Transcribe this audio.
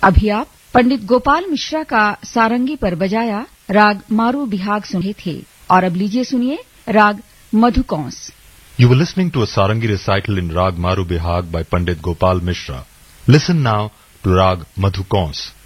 अभी आप पंडित गोपाल मिश्रा का सारंगी पर बजाया राग मारू बिहाग सुने थे और अब लीजिए सुनिए राग मधुकौंस। You were listening to a sarangi recital in Rag Maru Bihag by Pandit Gopal Mishra. Listen now to Rag Madhukons.